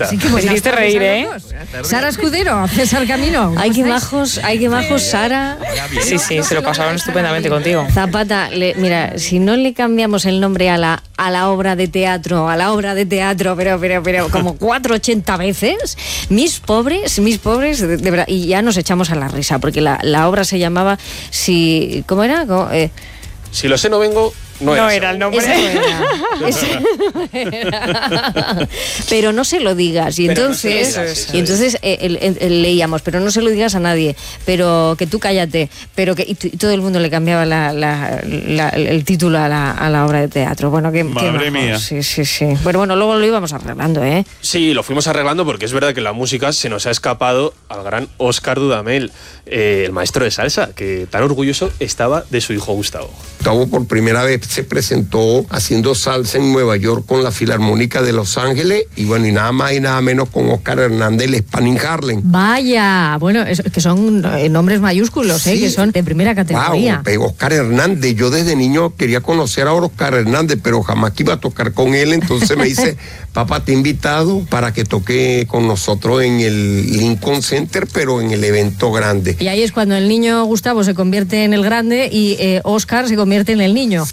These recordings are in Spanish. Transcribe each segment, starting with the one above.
gusta. Sí, me hiciste reír, ¿eh? Sara Escudero, César Camino. Ay, qué majos, Sara. Sí, se lo pasaron estupendamente contigo. Zapata, mira, si no le cambiamos el nombre a la obra de teatro, pero como 480 veces, mis pobres, de verdad, y ya nos echamos a la risa, porque la obra se llamaba ¿cómo era? Si lo sé, no vengo. No era el nombre. Ese no era. Pero no se lo digas. Y entonces leíamos, pero no se lo digas a nadie. Pero que tú cállate. Pero que y todo el mundo le cambiaba el título a la obra de teatro. Bueno, Madre mía. Sí. Bueno, luego lo íbamos arreglando, ¿eh? Sí, lo fuimos arreglando porque es verdad que la música se nos ha escapado al gran Óscar Dudamel, el maestro de salsa, que tan orgulloso estaba de su hijo Gustavo. Gustavo por primera vez se presentó haciendo salsa en Nueva York con la Filarmónica de Los Ángeles y nada más y nada menos con Óscar Hernández, el Spanish Harlem. Vaya, bueno, que son nombres mayúsculos, sí. Que son de primera categoría. Wow, Óscar Hernández, yo desde niño quería conocer a Óscar Hernández, pero jamás que iba a tocar con él, entonces me dice, papá, te he invitado para que toque con nosotros en el Lincoln Center, pero en el evento grande. Y ahí es cuando el niño Gustavo se convierte en el grande y Óscar se convierte en el niño.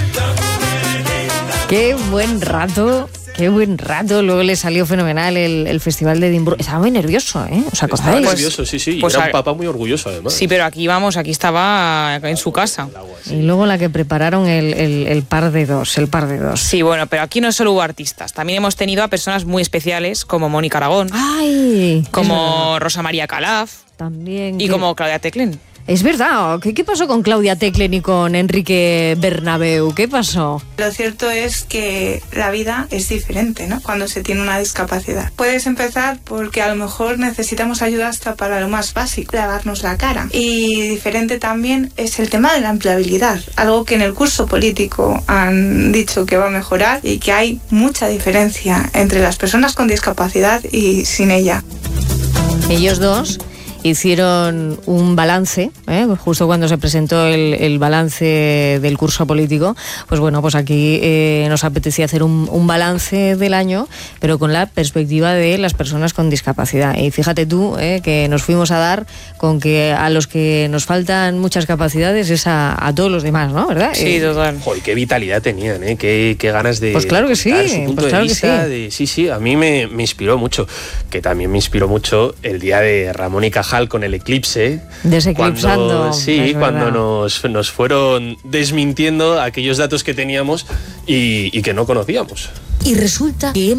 Qué buen rato. Luego le salió fenomenal el Festival de Edimburgo. Estaba muy nervioso, ¿eh? ¿Os acordáis? Estaba nervioso, sí. Pues era un papá muy orgulloso, además. Sí, pero aquí estaba en su casa. Y luego la que prepararon el par de dos. Sí, bueno, pero aquí no solo hubo artistas. También hemos tenido a personas muy especiales como Mónica Aragón. ¡Ay! Como Rosa María Calaf. También. Y como Claudia Teclén. Es verdad. ¿Qué pasó con Claudia Teclén y con Enrique Bernabeu? ¿Qué pasó? Lo cierto es que la vida es diferente, ¿no? Cuando se tiene una discapacidad. Puedes empezar porque a lo mejor necesitamos ayuda hasta para lo más básico, lavarnos la cara. Y diferente también es el tema de la empleabilidad, algo que en el curso político han dicho que va a mejorar y que hay mucha diferencia entre las personas con discapacidad y sin ella. Ellos dos hicieron un balance, justo cuando se presentó el balance del curso político. Pues bueno, pues aquí nos apetecía hacer un balance del año, pero con la perspectiva de las personas con discapacidad. Y fíjate tú que nos fuimos a dar con que a los que nos faltan muchas capacidades es a todos los demás, ¿no? ¿Verdad? Sí, total. Joder, qué vitalidad tenían, qué ganas de... Pues claro que sí. Su punto de vista, sí, a mí me inspiró mucho. Que también me inspiró mucho el día de Ramón y Cajal con el eclipse. Deseclipsando. Cuando nos fueron desmintiendo aquellos datos que teníamos y que no conocíamos. Y resulta que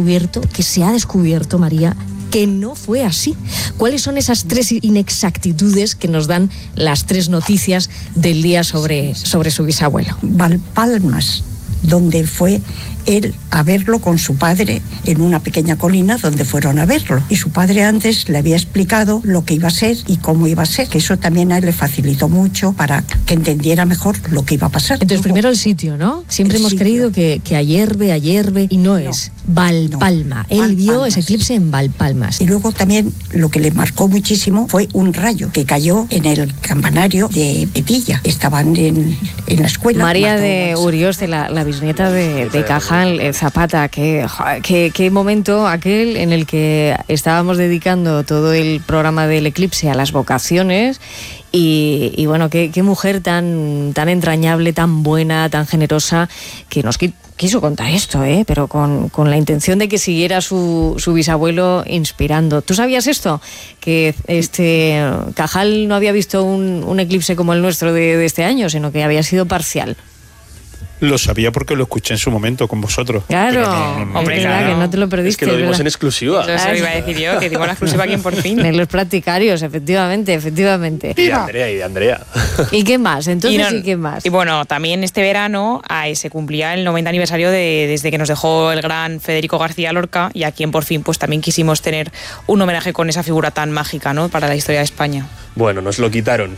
se ha descubierto, María, que no fue así. ¿Cuáles son esas 3 inexactitudes que nos dan las 3 noticias del día sobre su bisabuelo? Valpalmas, donde fue él a verlo con su padre en una pequeña colina donde fueron a verlo. Y su padre antes le había explicado lo que iba a ser y cómo iba a ser, que eso también a él le facilitó mucho para que entendiera mejor lo que iba a pasar. Entonces, primero el sitio, ¿no? Siempre hemos creído que ayerbe, y no es. Valpalma. Él vio ese eclipse en Valpalmas. Y luego también lo que le marcó muchísimo fue un rayo que cayó en el campanario de Petilla. Estaban en la escuela. María de Urioste, la bisnieta de Cajal, Zapata, qué momento aquel en el que estábamos dedicando todo el programa del eclipse a las vocaciones y bueno, qué mujer tan entrañable, tan buena, tan generosa, que nos quiso contar esto, pero con la intención de que siguiera su bisabuelo inspirando. ¿Tú sabías esto? Que Cajal no había visto un eclipse como el nuestro de este año, sino que había sido parcial. Lo sabía porque lo escuché en su momento con vosotros. Claro, hombre, claro, que no te lo perdiste. Es que lo dimos en exclusiva. Eso iba a decir yo, que dimos la exclusiva aquí en Por Fin. En los practicarios, efectivamente. Y de Andrea. ¿Y qué más? Entonces, ¿y qué más? Y bueno, también este verano se cumplía el 90 aniversario desde que nos dejó el gran Federico García Lorca, y aquí en Por Fin pues también quisimos tener un homenaje con esa figura tan mágica, ¿no?, para la historia de España. Bueno, nos lo quitaron,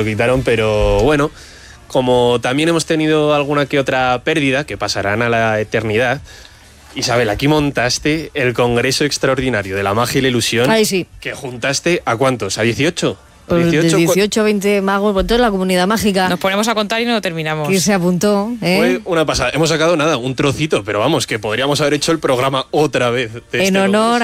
pero bueno, como también hemos tenido alguna que otra pérdida que pasarán a la eternidad, Isabel, aquí montaste el Congreso Extraordinario de la Magia y la Ilusión. Ay, sí. Que juntaste ¿a cuántos? ¿A 18? Pues de 18 a 20 magos, por toda la comunidad mágica. Nos ponemos a contar y no lo terminamos. Que se apuntó, Fue una pasada. Hemos sacado un trocito, pero vamos, que podríamos haber hecho el programa otra vez. En honor